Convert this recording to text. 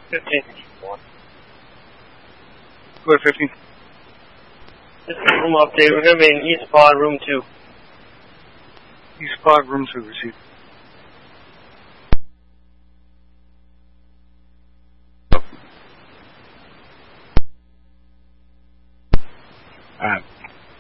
15. Go to 15. This is room update. We're going to be in East Pod, room 2. East Pod, room 2, receive.